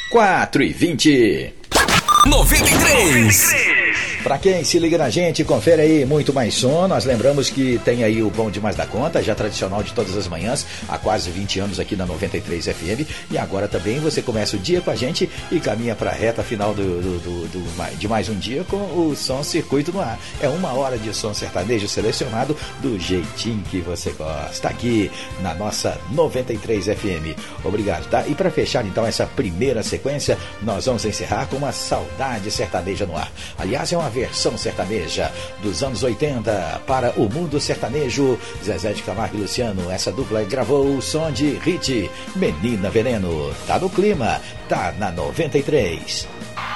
4h20. 93. Pra quem se liga na gente, confere aí Muito Mais Som. Nós lembramos que tem aí o Bom Demais da Conta, já tradicional de todas as manhãs, há quase 20 anos aqui na 93 FM. E agora também você começa o dia com a gente e caminha pra reta final de mais um dia com o Som Circuito no Ar. É 1 hora de som sertanejo selecionado do jeitinho que você gosta, aqui na nossa 93 FM. Obrigado, tá? E pra fechar então essa primeira sequência, nós vamos encerrar com uma saudade sertaneja no ar. Aliás, é uma versão sertaneja dos anos 80 para o mundo sertanejo. Zezé de Camargo e Luciano, essa dupla gravou o som de hit Menina Veneno. Tá no clima, tá na 93.